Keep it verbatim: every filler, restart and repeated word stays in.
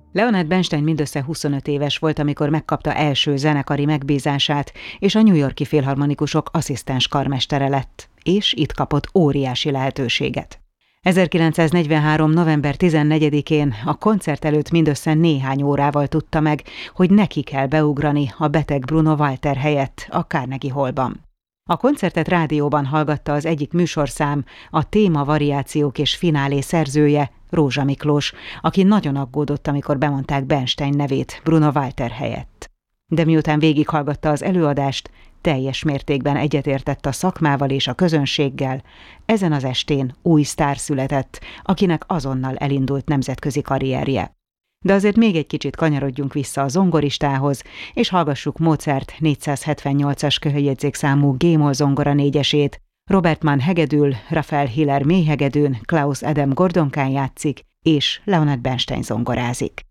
Leonard Bernstein mindössze huszonöt éves volt, amikor megkapta első zenekari megbízását, és a New York-i Filharmonikusok asszisztens karmestere lett, és itt kapott óriási lehetőséget. ezerkilencszáznegyvenhárom. november tizennegyedikén a koncert előtt mindössze néhány órával tudta meg, hogy neki kell beugrani a beteg Bruno Walter helyett a Carnegie Hallban. A koncertet rádióban hallgatta az egyik műsorszám, a téma variációk és finálé szerzője, Rózsa Miklós, aki nagyon aggódott, amikor bemondták Bernstein nevét Bruno Walter helyett. De miután végighallgatta az előadást, teljes mértékben egyetértett a szakmával és a közönséggel, ezen az estén új sztár született, akinek azonnal elindult nemzetközi karrierje. De azért még egy kicsit kanyarodjunk vissza a zongoristához, és hallgassuk Mozart négyszázhetvennyolcas köhöjegyzékszámú G-moll zongora négyesét, Robert Mann hegedül, Raphael Hiller mélyhegedűn, Klaus Adam gordonkán játszik, és Leonard Bernstein zongorázik.